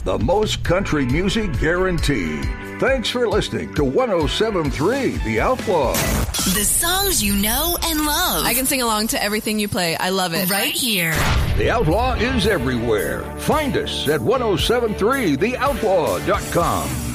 the most country music guaranteed. Thanks for listening to 107.3 The Outlaw. The songs you know and love. I can sing along to everything you play. I love it. Right here. The Outlaw is everywhere. Find us at 1073theoutlaw.com.